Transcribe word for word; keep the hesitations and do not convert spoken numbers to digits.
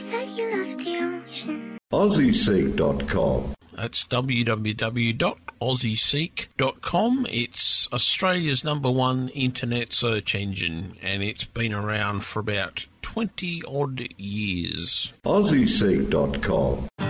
said you loved the ocean. Aussie Seek dot com. That's w w w dot aussie seek dot com. It's Australia's number one internet search engine, and it's been around for about twenty odd years. Aussie Seek dot com.